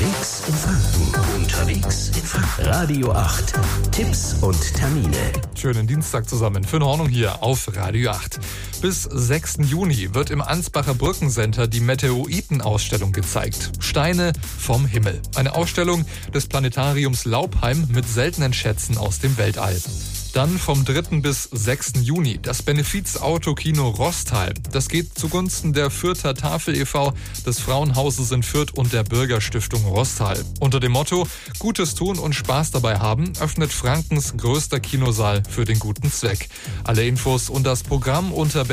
Unterwegs in Franken. Unterwegs in Franken. Radio 8. Tipps und Termine. Schönen Dienstag zusammen. Für eine Ordnung hier auf Radio 8. Bis 6. Juni wird im Ansbacher Brückencenter die Meteoritenausstellung gezeigt. Steine vom Himmel. Eine Ausstellung des Planetariums Laubheim mit seltenen Schätzen aus dem Weltall. Dann vom 3. bis 6. Juni das Benefiz-Autokino Rostal. Das geht zugunsten der Fürther Tafel e.V., des Frauenhauses in Fürth und der Bürgerstiftung Rostal. Unter dem Motto Gutes tun und Spaß dabei haben öffnet Frankens größter Kinosaal für den guten Zweck. Alle Infos und das Programm unter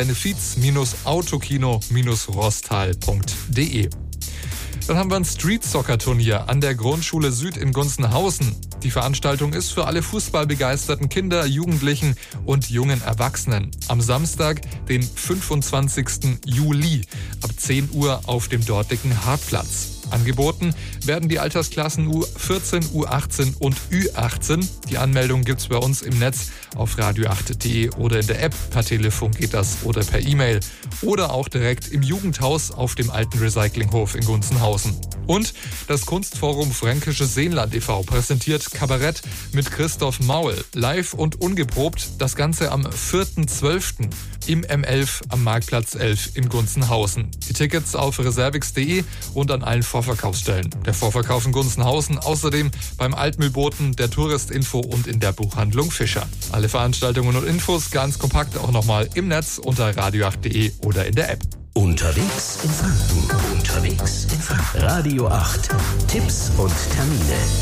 benefiz-autokino-rostal.de. Dann haben wir ein Street-Soccer-Turnier an der Grundschule Süd in Gunzenhausen. Die Veranstaltung ist für alle fußballbegeisterten Kinder, Jugendlichen und jungen Erwachsenen. Am Samstag, den 25. Juli, ab 10 Uhr auf dem dortigen Hartplatz. Angeboten werden die Altersklassen U14, U18 und Ü18. Die Anmeldung gibt's bei uns im Netz auf radio8.de oder in der App. Per Telefon geht das oder per E-Mail. Oder auch direkt im Jugendhaus auf dem alten Recyclinghof in Gunzenhausen. Und das Kunstforum Fränkisches Seenland e.V. präsentiert Kabarett mit Christoph Maul. Live und ungeprobt. Das Ganze am 4.12. im M11 am Marktplatz 11 in Gunzenhausen. Die Tickets auf reservix.de und an allen Vorverkaufsstellen. Der Vorverkauf in Gunzenhausen außerdem beim Altmühlboten, der Touristinfo und in der Buchhandlung Fischer. Alle Veranstaltungen und Infos ganz kompakt auch nochmal im Netz unter radio8.de oder in der App. Unterwegs in Franken. Unterwegs in Franken. Radio 8. Tipps und Termine.